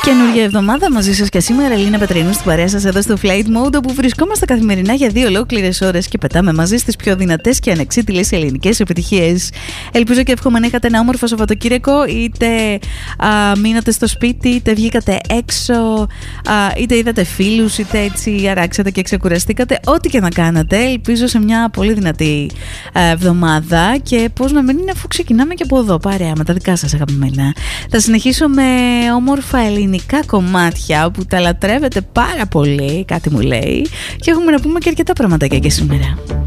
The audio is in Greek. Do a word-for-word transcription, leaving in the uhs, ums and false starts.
Καινούργια εβδομάδα μαζί σας και σήμερα Ελίνα Πετρινού στην παρέα σας εδώ στο Flight Mode, όπου βρισκόμαστε καθημερινά για δύο ολόκληρες ώρες και πετάμε μαζί στις πιο δυνατές και ανεξίτηλες ελληνικές επιτυχίες. Ελπίζω και εύχομαι να είχατε ένα όμορφο Σαββατοκύριακο, είτε α, μείνατε στο σπίτι, είτε βγήκατε έξω, α, είτε είδατε φίλους, είτε έτσι αράξατε και ξεκουραστήκατε. Ό,τι και να κάνατε, ελπίζω σε μια πολύ δυνατή α, εβδομάδα, και πώς να μην είναι αφού ξεκινάμε και από εδώ παρέα με τα δικά σας αγαπημένα. Θα συνεχίσω με όμορφα ελληνικά κομμάτια που τα λατρεύετε πάρα πολύ, κάτι μου λέει, και έχουμε να πούμε και αρκετά πραγματάκια και σήμερα.